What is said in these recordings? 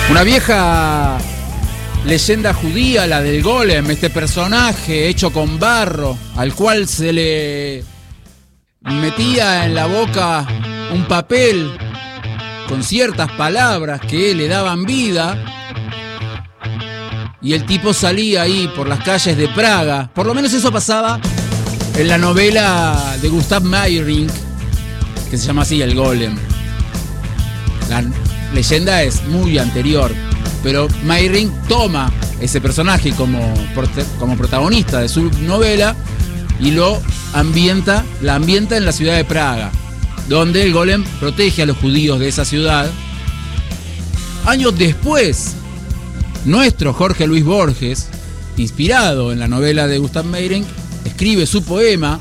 Una vieja leyenda judía, la del golem, este personaje hecho con barro, al cual se le metía en la boca un papel con ciertas palabras que le daban vida, y el tipo salía ahí por las calles de Praga. Por lo menos eso pasaba en la novela de Gustav Meyrink, que se llama así, El Golem. La leyenda es muy anterior, pero Meyrink toma ese personaje como protagonista de su novela y la ambienta en la ciudad de Praga, donde el golem protege a los judíos de esa ciudad. Años después, nuestro Jorge Luis Borges, inspirado en la novela de Gustav Meyrink, escribe su poema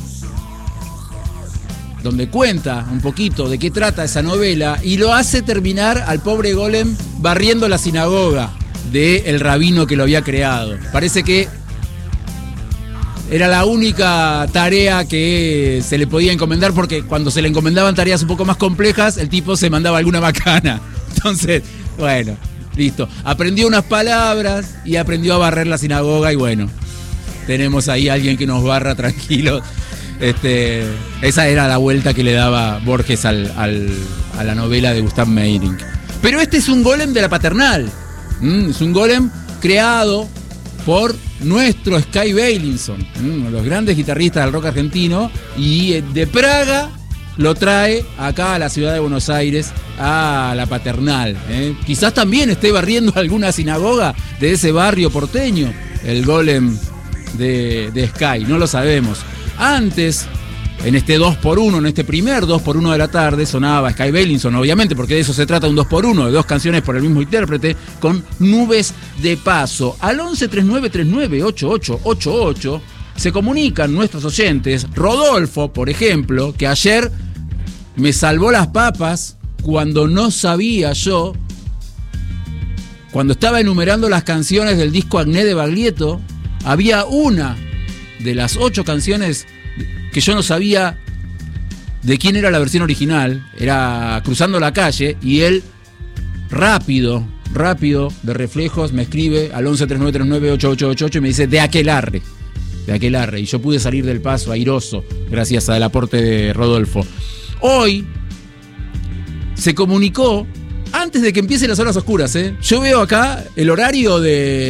donde cuenta un poquito de qué trata esa novela y lo hace terminar al pobre golem barriendo la sinagoga del rabino que lo había creado. Parece que era la única tarea que se le podía encomendar, porque cuando se le encomendaban tareas un poco más complejas, el tipo se mandaba alguna macana. Entonces, bueno, listo. Aprendió unas palabras y aprendió a barrer la sinagoga y bueno, tenemos ahí a alguien que nos barra tranquilo. Esa era la vuelta que le daba Borges a la novela de Gustav Meyrink. Pero este es un golem de la paternal. Es un golem creado por nuestro Sky Bailinson, uno de los grandes guitarristas del rock argentino, y de Praga lo trae acá a la ciudad de Buenos Aires, a la paternal. Quizás también esté barriendo alguna sinagoga de ese barrio porteño, el golem de Sky, no lo sabemos. Antes, en este 2x1, en este primer 2x1 de la tarde, sonaba Sky Bailinson, obviamente, porque de eso se trata, un 2x1, de dos canciones por el mismo intérprete, con Nubes de Paso. Al 1139398888 se comunican nuestros oyentes. Rodolfo, por ejemplo, que ayer me salvó las papas cuando no sabía yo, cuando estaba enumerando las canciones del disco Agné de Baglietto, había una de las 8 canciones que yo no sabía de quién era la versión original. Era Cruzando la Calle, y él rápido de reflejos me escribe al 1139398888 y me dice de Aquelarre, y yo pude salir del paso airoso gracias al aporte de Rodolfo. Hoy se comunicó antes de que empiecen las horas oscuras, ¿eh? Yo veo acá el horario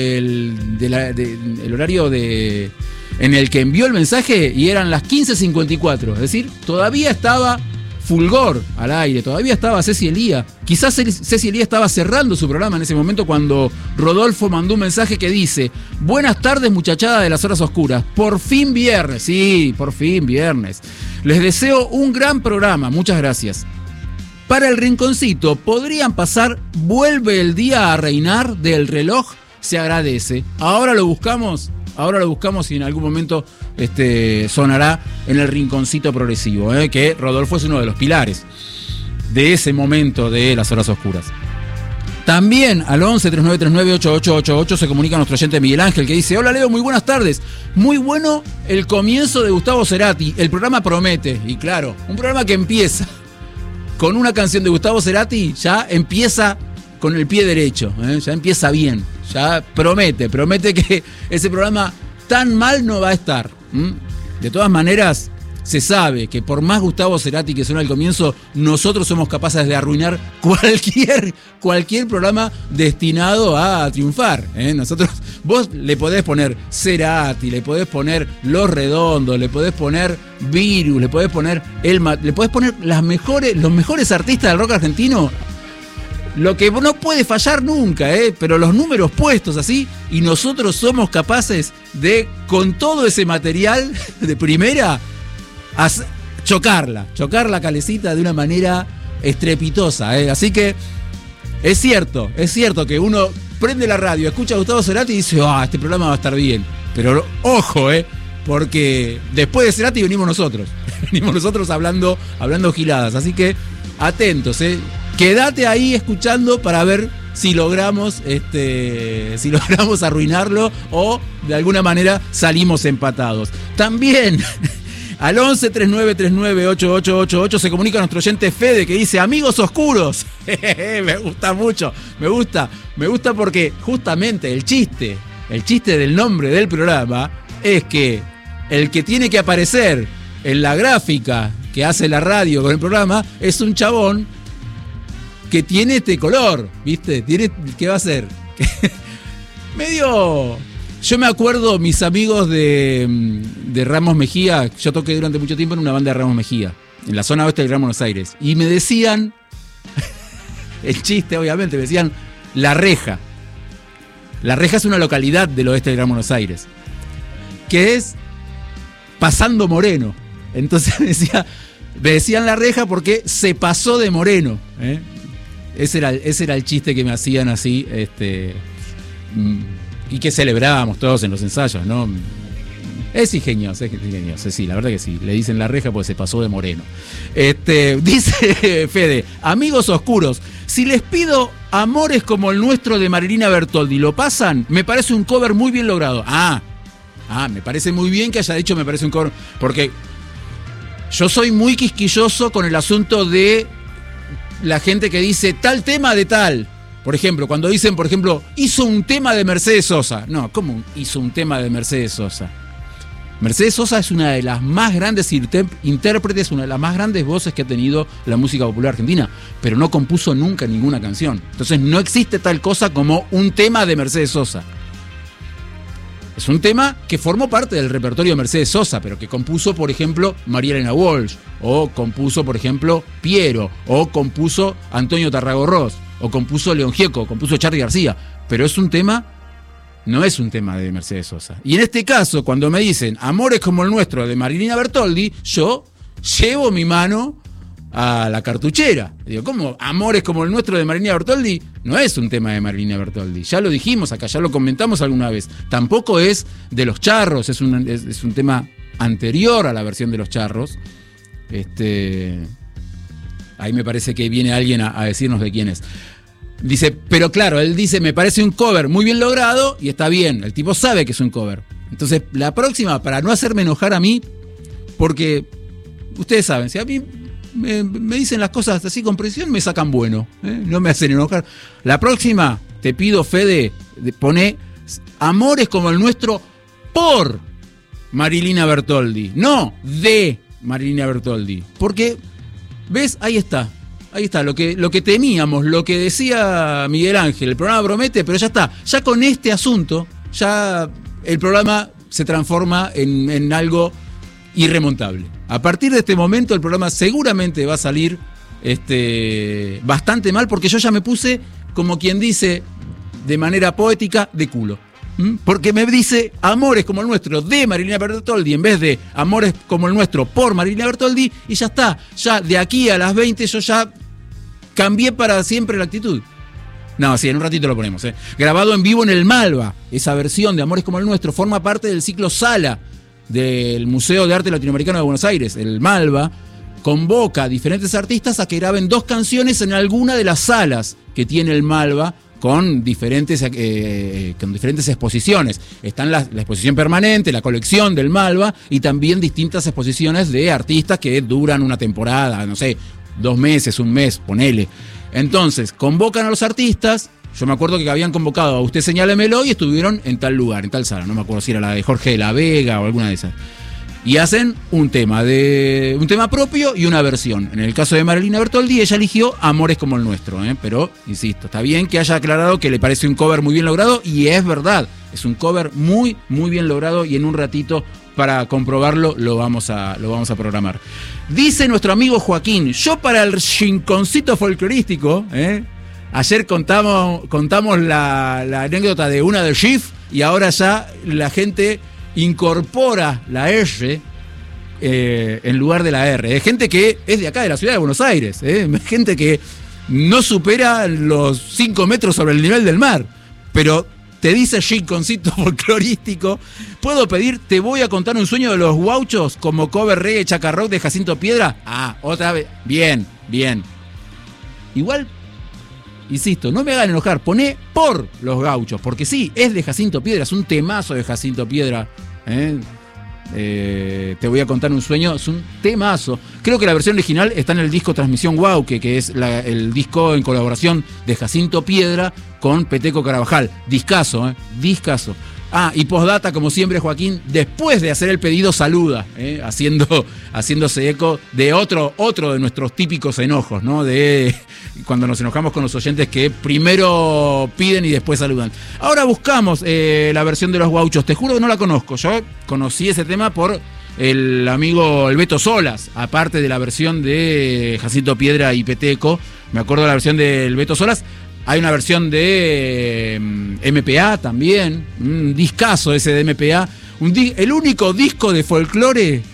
el horario en el que envió el mensaje, y eran las 15:54, es decir, todavía estaba Fulgor al aire, todavía estaba Ceci Elía. Quizás Ceci Elía estaba cerrando su programa en ese momento cuando Rodolfo mandó un mensaje que dice: buenas tardes, muchachada de las horas oscuras, por fin viernes. Sí, por fin viernes. Les deseo un gran programa, muchas gracias. Para el rinconcito, ¿podrían pasar Vuelve el día a reinar del Reloj? Se agradece. Ahora lo buscamos y en algún momento sonará en el rinconcito progresivo, que Rodolfo es uno de los pilares de ese momento de las horas oscuras. También al 1139398888 se comunica nuestro oyente Miguel Ángel, que dice: hola Leo, muy buenas tardes. Muy bueno el comienzo de Gustavo Cerati, el programa promete. Y claro, un programa que empieza con una canción de Gustavo Cerati ya empieza con el pie derecho, ya empieza bien, ya promete que ese programa tan mal no va a estar. De todas maneras, se sabe que por más Gustavo Cerati que suena al comienzo, nosotros somos capaces de arruinar cualquier programa destinado a triunfar. Vos le podés poner Cerati, le podés poner Los Redondos, le podés poner Virus, le podés poner le podés poner los mejores artistas del rock argentino. Lo que no puede fallar nunca, pero los números puestos así, y nosotros somos capaces de, con todo ese material de primera, chocar la calecita de una manera estrepitosa. Así que es cierto que uno prende la radio, escucha a Gustavo Cerati y dice: este programa va a estar bien. Pero ojo, porque después de Cerati venimos nosotros hablando giladas. Así que atentos, quédate ahí escuchando para ver si logramos arruinarlo o de alguna manera salimos empatados. También Al 11 39 39 8888 se comunica nuestro oyente Fede que dice: amigos oscuros. Me gusta mucho, me gusta porque justamente el chiste del nombre del programa es que el que tiene que aparecer en la gráfica que hace la radio con el programa es un chabón que tiene este color, ¿viste? ¿Qué va a hacer? Medio... Yo me acuerdo, mis amigos de Ramos Mejía, yo toqué durante mucho tiempo en una banda de Ramos Mejía, en la zona oeste del Gran Buenos Aires, y me decían, el chiste obviamente, me decían La Reja. La Reja es una localidad del oeste del Gran Buenos Aires, que es pasando Moreno. Entonces me decían La Reja porque se pasó de Moreno, ¿eh? Ese era el chiste que me hacían así, y que celebrábamos todos en los ensayos, ¿no? Es ingenioso, sí, la verdad que sí. Le dicen La Reja porque se pasó de Moreno. Dice Fede: amigos oscuros, si les pido Amores como el nuestro de Marilina Bertoldi, ¿lo pasan? Me parece un cover muy bien logrado. Me parece muy bien que haya dicho me parece un cover, porque yo soy muy quisquilloso con el asunto de la gente que dice tal tema de tal. Por ejemplo, cuando dicen, por ejemplo, hizo un tema de Mercedes Sosa. No, ¿cómo hizo un tema de Mercedes Sosa? Mercedes Sosa es una de las más grandes intérpretes, una de las más grandes voces que ha tenido la música popular argentina, pero no compuso nunca ninguna canción. Entonces no existe tal cosa como un tema de Mercedes Sosa. Es un tema que formó parte del repertorio de Mercedes Sosa, pero que compuso, por ejemplo, María Elena Walsh, o compuso, por ejemplo, Piero, o compuso Antonio Tarragorros, o compuso León Gieco, compuso Charly García, pero no es un tema de Mercedes Sosa. Y en este caso, cuando me dicen Amores como el nuestro de Marilina Bertoldi, yo llevo mi mano a la cartuchera. Digo, ¿cómo? Amores como el nuestro de Marilina Bertoldi no es un tema de Marilina Bertoldi. Ya lo dijimos acá, ya lo comentamos alguna vez. Tampoco es de Los Charros, es un tema anterior a la versión de Los Charros. Ahí me parece que viene alguien a decirnos de quién es. Dice, pero claro, él dice, me parece un cover muy bien logrado y está bien, el tipo sabe que es un cover. Entonces, la próxima, para no hacerme enojar a mí, porque ustedes saben, si a mí me dicen las cosas así con precisión, me sacan bueno, no me hacen enojar. La próxima, te pido, Fede, pone Amores como el nuestro por Marilina Bertoldi, no de Marilina Bertoldi. Porque, ¿ves? Ahí está, lo que temíamos, lo que decía Miguel Ángel, el programa promete, pero ya está, ya con este asunto, ya el programa se transforma en algo irremontable. A partir de este momento el programa seguramente va a salir bastante mal, porque yo ya me puse, como quien dice, de manera poética, de culo. Porque me dice Amores como el nuestro de Marilina Bertoldi en vez de Amores como el nuestro por Marilina Bertoldi, y ya está, ya de aquí a las 20 yo ya cambié para siempre la actitud. No, sí, en un ratito lo ponemos. Grabado en vivo en el Malva, esa versión de Amores como el nuestro forma parte del ciclo Sala del Museo de Arte Latinoamericano de Buenos Aires. El Malva convoca a diferentes artistas a que graben 2 canciones en alguna de las salas que tiene el Malva, con diferentes exposiciones. Están la exposición permanente, la colección del Malva, y también distintas exposiciones de artistas que duran una temporada, no sé, 2 meses, 1 mes, ponele. Entonces, convocan a los artistas. Yo me acuerdo que habían convocado a Usted Señálemelo y estuvieron en tal lugar, en tal sala. No me acuerdo si era la de Jorge de la Vega o alguna de esas. Y hacen un tema propio y una versión. En el caso de Marilina Bertoldi, ella eligió Amores como el nuestro, pero, insisto, está bien que haya aclarado que le parece un cover muy bien logrado, y es verdad, es un cover muy, muy bien logrado, y en un ratito, para comprobarlo, lo vamos a programar. Dice nuestro amigo Joaquín, yo para el rinconcito folclorístico, ayer contamos la anécdota de una del GIF, y ahora ya la gente incorpora la R en lugar de la R. Es gente que es de acá, de la ciudad de Buenos Aires, gente que no supera los 5 metros sobre el nivel del mar, pero te dice rinconcito folclorístico. ¿Puedo pedir Te voy a contar un sueño de los Guauchos como cover reggae chacarrock de Jacinto Piedra? Otra vez, bien. Igual, insisto, no me hagan enojar, poné por los Gauchos, porque sí, es de Jacinto Piedra, es un temazo de Jacinto Piedra, Te voy a contar un sueño, es un temazo. Creo que la versión original está en el disco Transmisión Wow, que es el disco en colaboración de Jacinto Piedra con Peteco Carabajal. Discazo, discazo. Y postdata, como siempre, Joaquín, después de hacer el pedido, saluda, haciéndose eco de otro de nuestros típicos enojos, ¿no? De cuando nos enojamos con los oyentes que primero piden y después saludan. Ahora buscamos la versión de Los Gauchos. Te juro que no la conozco. Yo conocí ese tema por el amigo el Beto Solas, aparte de la versión de Jacinto Piedra y Peteco. Me acuerdo de la versión del Beto Solas. Hay una versión de MPA también, un discazo ese de MPA, el único disco de folclore,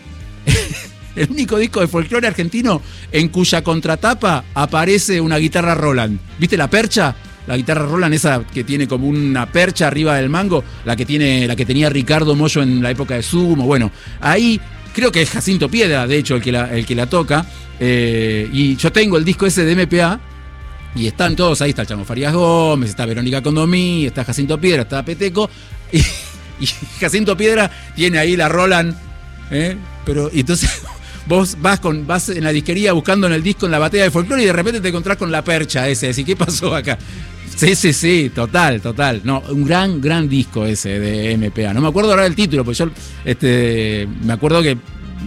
el único disco de folclore argentino en cuya contratapa aparece una guitarra Roland. ¿Viste la percha? La guitarra Roland, esa que tiene como una percha arriba del mango, la que tenía Ricardo Mollo en la época de Sumo. Bueno, ahí creo que es Jacinto Piedra, de hecho, el que la toca. Y yo tengo el disco ese de MPA. Y están todos, ahí está el Chango Farías Gómez, está Verónica Condomí, está Jacinto Piedra, está Peteco, y Jacinto Piedra tiene ahí la Roland, pero y entonces vos vas en la disquería buscando en el disco en la batea de folclore y de repente te encontrás con la percha ese, así, ¿qué pasó acá? Sí, total. No, un gran disco ese de MPA. No me acuerdo ahora del título, porque yo me acuerdo que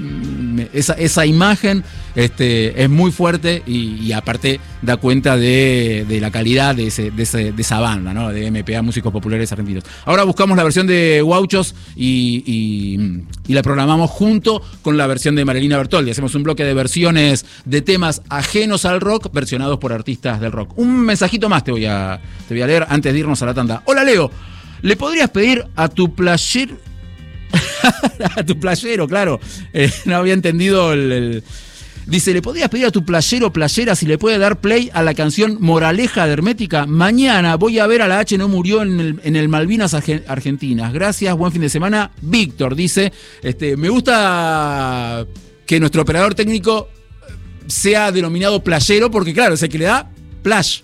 esa imagen es muy fuerte y aparte da cuenta de la calidad de esa banda, ¿no? De MPA, Músicos Populares Argentinos. Ahora buscamos la versión de Gauchos y la programamos junto con la versión de Marilina Bertoldi. Hacemos un bloque de versiones de temas ajenos al rock, versionados por artistas del rock. Un mensajito más te voy a leer antes de irnos a la tanda. Hola, Leo, ¿le podrías pedir a tu player... a tu playero, claro. No había entendido Dice, ¿le podrías pedir a tu playero o playera si le puede dar play a la canción Moraleja de Hermética? Mañana voy a ver a la H no murió en el Malvinas Argentinas. Gracias, buen fin de semana. Víctor dice, me gusta que nuestro operador técnico sea denominado playero porque claro, es el que le da plash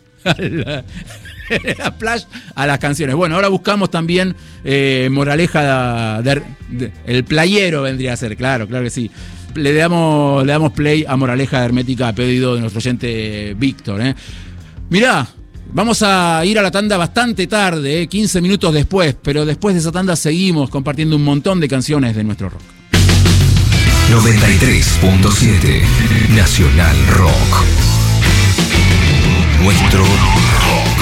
Flash a las canciones. Bueno, ahora buscamos también Moraleja el playero vendría a ser, claro que sí. Le damos play a Moraleja de Hermética a pedido de nuestro oyente Víctor. Mirá, vamos a ir a la tanda bastante tarde, 15 minutos después, pero después de esa tanda seguimos compartiendo un montón de canciones de nuestro rock. 93.7 Nacional Rock. Nuestro rock.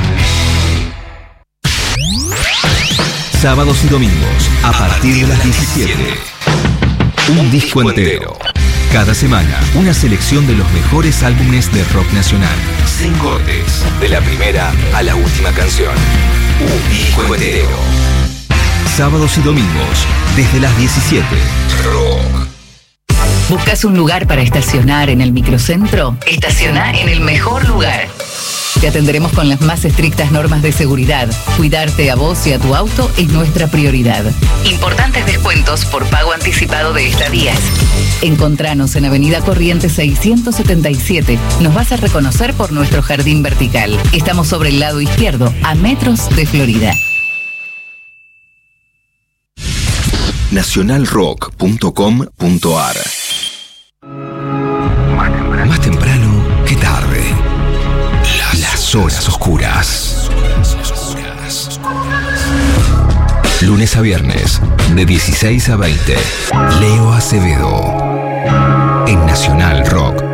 Sábados y domingos, a partir de las 17. Un disco entero. Cada semana, una selección de los mejores álbumes de rock nacional. Sin cortes, de la primera a la última canción. Un disco entero. Sábados y domingos, desde las 17. Rock. ¿Buscas un lugar para estacionar en el microcentro? Estaciona en el mejor lugar. Te atenderemos con las más estrictas normas de seguridad. Cuidarte a vos y a tu auto es nuestra prioridad. Importantes descuentos por pago anticipado de estadías. Encontranos en Avenida Corrientes 677. Nos vas a reconocer por nuestro jardín vertical. Estamos sobre el lado izquierdo, a metros de Florida. Nacionalrock.com.ar. Más temprano que tarde. Las horas oscuras. Lunes a viernes, de 16 a 20. Leo Acevedo. En Nacional Rock.